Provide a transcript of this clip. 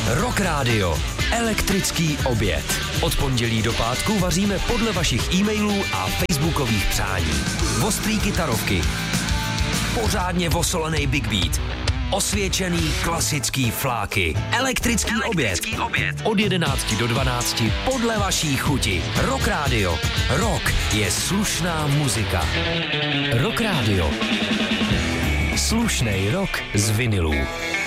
Rock Radio. Elektrický oběd. Od pondělí do pátku vaříme podle vašich e-mailů a facebookových přání. Ostrý kytarovky. Pořádně vosolený big beat. Osvědčený klasický fláky. Elektrický oběd. Od 11 do 12 podle vaší chuti. Rock Radio. Rock je slušná muzika. Rock Radio. Slušnej rock z vinilů.